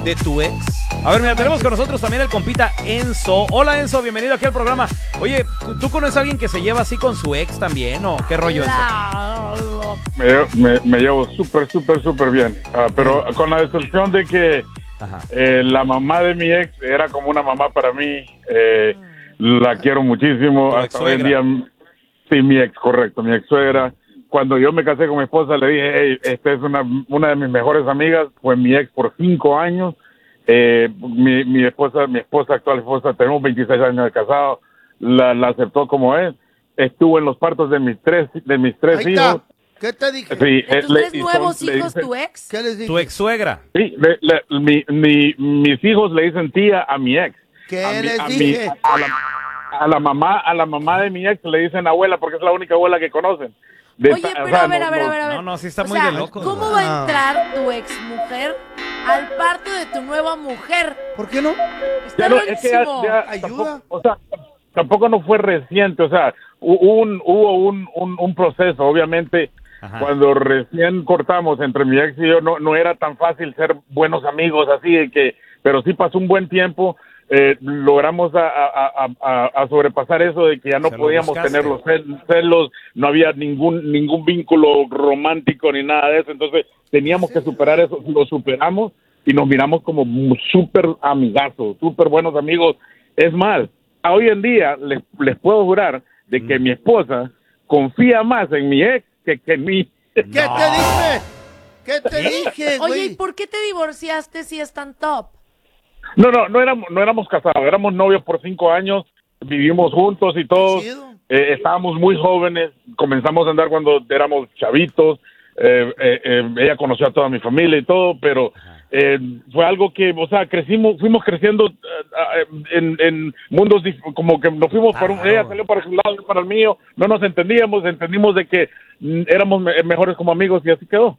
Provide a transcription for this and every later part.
de tu ex? A ver, mira, tenemos con nosotros también el compita Enzo. Hola, Enzo, bienvenido aquí al programa. Oye, ¿tú conoces a alguien que se lleva así con su ex también o qué rollo, Enzo? Me llevo súper bien. Pero con la excepción de que la mamá de mi ex era como una mamá para mí. La quiero muchísimo. ¿Tu Hasta hoy en ex-suegra? día, sí, mi ex, correcto, mi ex suegra. Cuando yo me casé con mi esposa, le dije, hey, esta es una de mis mejores amigas. Fue mi ex por 5 años. Mi actual esposa, tenemos 26 años de casado, la aceptó como es. Estuvo en los partos de mis tres Ahí hijos. está. ¿Qué te dije? Sí, ¿De tus tres nuevos hijos tu ex? ¿Qué les dije? ¿Tu ex suegra? Sí, mis hijos le dicen tía a mi ex. ¿Qué A mi- les a mi- dije? a la mamá de mi ex le dicen abuela porque es la única abuela que conocen. Oye, pero a ver. No, sí está O muy sea, de locos. ¿cómo va a entrar tu ex mujer al parto de tu nueva mujer? ¿Por qué no? Está Ya no, es que rarísimo. Ayuda. Tampoco no fue reciente, o sea, hubo un proceso, obviamente. Ajá. Cuando recién cortamos entre mi ex y yo, no era tan fácil ser buenos amigos, así de que, pero sí pasó un buen tiempo. Logramos a sobrepasar eso de que ya no Se lo podíamos buscaste. tener los celos, no había ningún vínculo romántico ni nada de eso, entonces teníamos que superar eso, lo superamos y nos miramos como súper amigazos, súper buenos amigos. Es más, hoy en día les puedo jurar de que mi esposa confía más en mi ex que en mí. ¿Qué te dije? ¿Qué te dije, güey? Oye, ¿y por qué te divorciaste si es tan top? No éramos casados, éramos novios por 5 años, vivimos juntos y todo. Chido. Estábamos muy jóvenes, comenzamos a andar cuando éramos chavitos. Ella conoció a toda mi familia y todo, pero fue algo que, o sea, fuimos creciendo en mundos como que nos fuimos ella salió para su lado, yo para el mío, no nos entendimos de que éramos mejores como amigos y así quedó.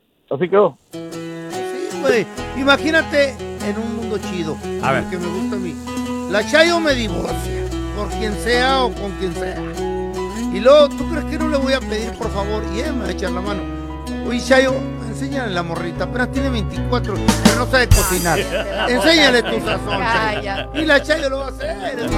Sí, güey. Imagínate en un mundo chido. A ver. Que me gusta a mí. La Chayo me divorcia. Por quien sea o con quien sea. Y luego, ¿tú crees que no le voy a pedir, por favor? Y ella me va a echar la mano. Oye, Chayo, enséñale a la morrita. Apenas tiene 24, pero no sabe cocinar. Enséñale tu sazón, Chayo. Cállate. Y la Chayo lo va a hacer.